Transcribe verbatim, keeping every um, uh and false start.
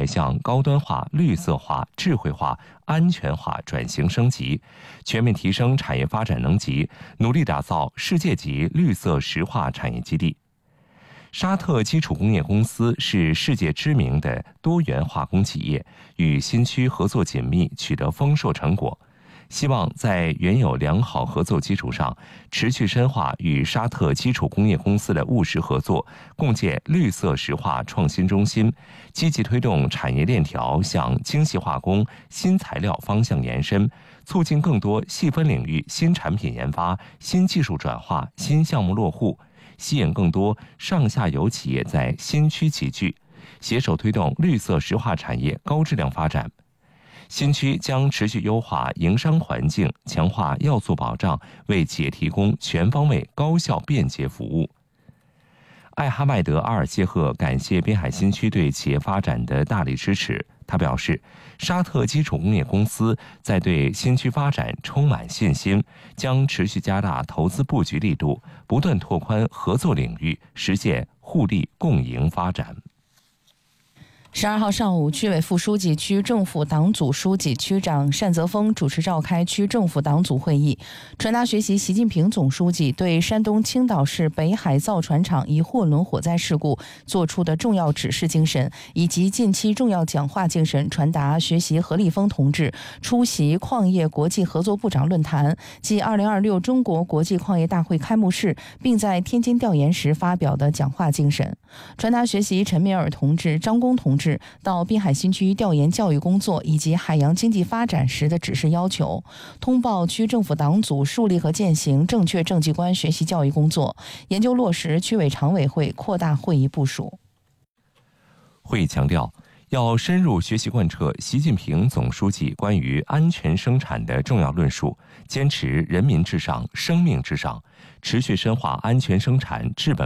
向高端化、绿色化、智慧化、安全化转型升级，全面提升产业发展能级，努力打造世界级绿色石化产业基地。沙特基础工业公司是世界知名的多元化工企业，与新区合作紧密，取得丰硕成果。希望在原有良好合作基础上，持续深化与沙特基础工业公司的务实合作，共建绿色石化创新中心，积极推动产业链条向精细化工、新材料方向延伸，促进更多细分领域新产品研发、新技术转化、新项目落户，吸引更多上下游企业在新区集聚，携手推动绿色石化产业高质量发展。新区将持续优化营商环境，强化要素保障，为企业提供全方位、高效、便捷服务。艾哈迈德·阿尔谢赫感谢滨海新区对企业发展的大力支持。他表示，沙特基础工业公司在对新区发展充满信心，将持续加大投资布局力度，不断拓宽合作领域，实现互利共赢发展。 十二号上午，区委副书记、区政府党组书记、区长单泽峰主持召开区政府党组会议，传达学习习近平总书记对山东青岛市北海造船厂一货轮火灾事故作出的重要指示精神以及近期重要讲话精神，传达学习何立峰同志出席矿业国际合作部长论坛暨二零二六中国国际矿业大会开幕式，并在天津调研时发表的讲话精神，传达学习陈敏尔同志、张工同志到滨海新区调研教育工作以及海洋经济发展时的指示要求，通报区政府党组树立和践行正确政绩观学习教育工作，研究落实区委常委会扩大会议部署。 会议强调，要深入学习贯彻习近平总书记关于安全生产的重要论述，坚持人民至上、生命至上，持续深化安全生产治本